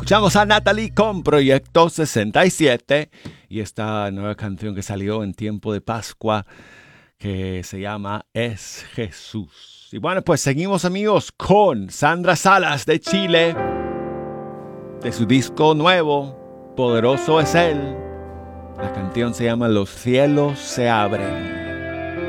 Escuchamos a Natalie con Proyecto 67 y esta nueva canción que salió en tiempo de Pascua que se llama Es Jesús. Y bueno, pues seguimos amigos con Sandra Salas de Chile, de su disco nuevo, Poderoso es Él. La canción se llama Los cielos se abren.